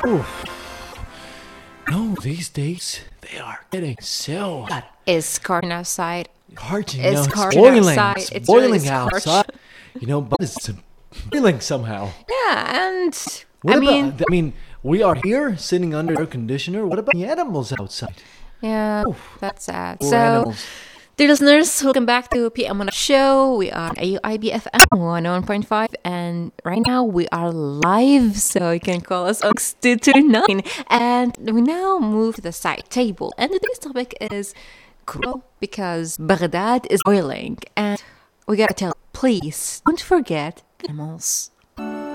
Oof. No, these days they are getting so hot. It's scorching outside. Scorching, It's it's scorching boiling. outside. It's It's boiling really outside. But it's boiling somehow. Yeah, and What about, we are here sitting under air conditioner. What about the animals outside? yeah, that's sad. Poor So, animals. dear listeners, welcome back to PM on the show. We are AUIBFM 101.5, and right now we are live, so you can call us on 6229. And we now move to the side table, and today's topic is cruel because Baghdad is boiling, and we gotta tell, please don't forget animals.